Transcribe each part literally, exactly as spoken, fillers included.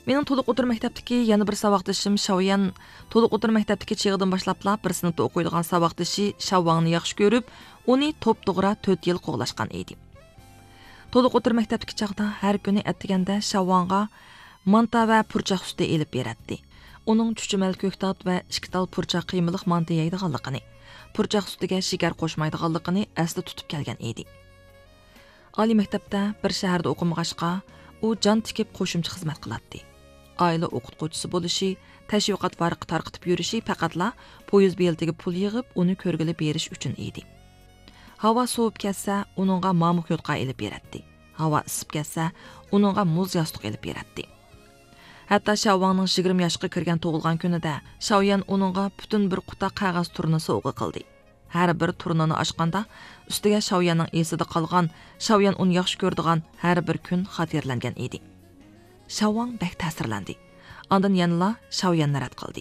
Mening to'liq o'tir maktabdagi yana bir saboqdashim Shaoyan to'liq o'tir maktabdagi chig'idan boshlabla bir sinfda o'qiydigan saboqdashi Shaowangni yaxshi ko'rib, uni to'p-to'g'ri to'rt yil qo'g'lashgan edi. To'liq o'tir maktabdagi chaqda har kuni attiganda Shaowangga manta va purchoq suti elib beradi. Uning chuchumal ko'ktat va ikki tal purchoq qiymiliq manta yeydiganligini, purchoq sutiga shakar qo'shmaydiganligini asli tutib kelgan edi. Oliy maktabda bir shaharda o'qimag'achqa, u jon tikib qo'shimcha xizmat qiladi. Oila o'qituvchisi bo'lishi, tashviqot varaqi tarqitib yurishi faqatla poyezd beltiga pul yig'ib, uni ko'rgili berish uchun edi. Havo sovib ketsa, uningga mamuk yo'tqa elib beradi. Havo isib ketsa, uningga muz yostiq elib beradi. Hatto Shaowangning yigirma yoshga kirgan tug'ilgan kunida Shaoyan uningga butun bir quta qog'oz turni sovg'a qildi. Har bir turnini ochganda, ustiga Shaoyanning esida qolgan, Shaoyan uni yaxshi ko'rdigan har bir kun xotirlangan edi. Shaowang bek ta'sirlandi. Ondan yanla Shaoyanni rad qildi.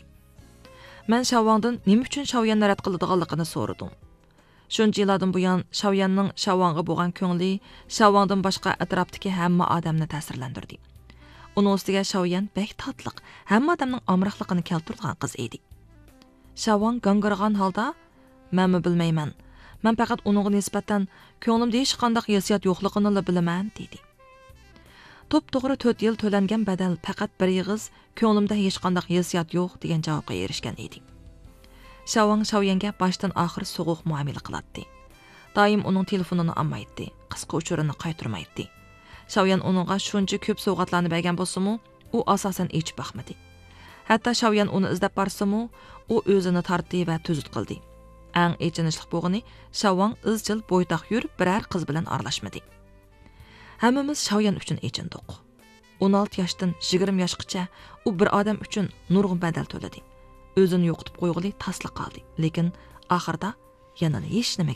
Men Shaowangdan nima uchun Shaoyanni rad qiladiganligini so'radim. Shuncha yillardan buyon Shaoyanning Shaowangga bo'lgan ko'ngli Shaowangdan boshqa atrofdagi hamma odamni ta'sirlantirdi. Uning ustiga Shaoyan bek tatliq, hamma odamning omroqligini keltirgan qiz edi. Shaowang gangirgan holda "Men bilmayman. Men faqat uningga nisbatan ko'nglimda hech qanday hissiyot yo'qligini bilaman" dedi. To'p-to'g'ri to'rt yil to'langan badal faqat bir yig'iz ko'nglimda hech qanday hissiyot yo'q degan javobga erishgan edi. Shaowang Shaoyanga boshdan oxir so'g'uq muomala qiladi. Doim uning telefonini olmaydi, qisqa uchurini qaytarmaydi. Shaoyan uningga shuncha ko'p sovg'atlarni bergan bo'lsa-mu, u asosan echib baxmadi. Hatto Shaoyan uni izlab borsa-mu, u o'zini tortdi va tuzut qildi. Eng echinishli bo'lgani, Shaowang izchil bo'ytoq yurib biror qiz bilan aralashmadi. Hammamiz Shaoyan uchun echindik. o'n olti yoshdan yigirma yoshgacha u bir odam uchun nurg'un badal to'ladi. O'zini yo'qotib qo'yg'ili tasliq qoldi, lekin oxirida yana hech nima